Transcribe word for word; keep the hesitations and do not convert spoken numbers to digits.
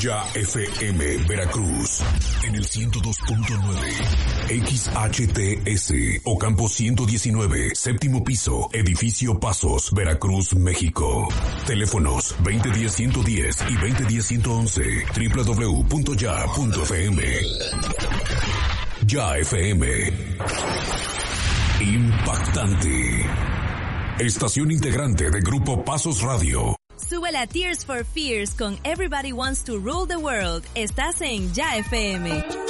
Ya F M Veracruz en el ciento dos punto nueve, X H T S Ocampo ciento diecinueve, séptimo piso, edificio Pasos, Veracruz, México. Teléfonos veinte diez ciento diez y veinte diez ciento once, doble u doble u doble u punto ya punto f m. Ya F M. Impactante. Estación integrante de Grupo Pasos Radio. Sube a Tears for Fears con Everybody Wants to Rule the World. Estás en Ya F M.